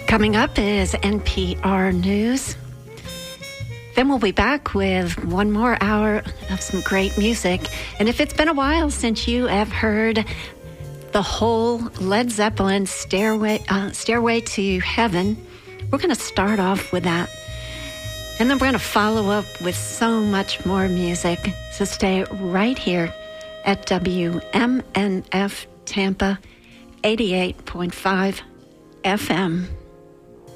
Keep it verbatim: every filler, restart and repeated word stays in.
Coming up is N P R News. Then we'll be back with one more hour of some great music. And if it's been a while since you have heard the whole Led Zeppelin Stairway, uh, Stairway to Heaven, we're going to start off with that. And then we're going to follow up with so much more music. So stay right here at W M N F Tampa eighty-eight point five F M.